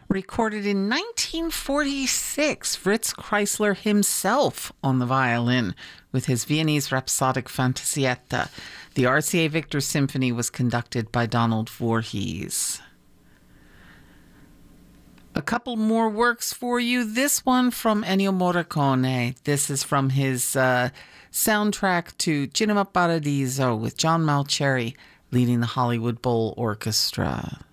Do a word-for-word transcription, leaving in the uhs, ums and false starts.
Recorded in nineteen forty-six, Fritz Kreisler himself on the violin with his Viennese Rhapsodic Fantasietta. The R C A Victor Symphony was conducted by Donald Voorhees. A couple more works for you. This one from Ennio Morricone. This is from his uh, soundtrack to Cinema Paradiso with John Malcheri leading the Hollywood Bowl Orchestra.